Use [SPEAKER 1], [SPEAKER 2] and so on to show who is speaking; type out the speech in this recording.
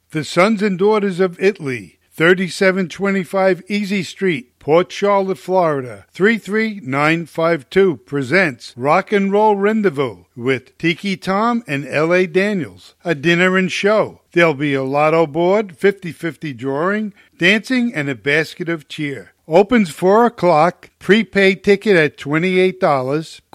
[SPEAKER 1] The Sons and Daughters of Italy, 3725 Easy Street, Port Charlotte, Florida, 33952, presents Rock and Roll Rendezvous with Tiki Tom and L.A. Daniels, a dinner and show. There'll be a lotto board, 50-50 drawing, dancing, and a basket of cheer. Opens 4 o'clock, prepaid ticket at $28.